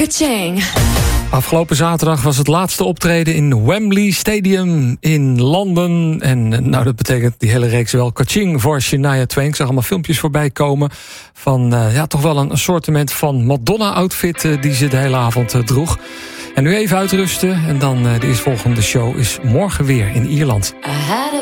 Kaching. Afgelopen zaterdag was het laatste optreden in Wembley Stadium in Londen. En nou, dat betekent die hele reeks wel kaching voor Shania Twain. Ik zag allemaal filmpjes voorbij komen van toch wel een assortiment van Madonna-outfit die ze de hele avond droeg. En nu even uitrusten en dan de eerstvolgende show is morgen weer in Ierland. I had a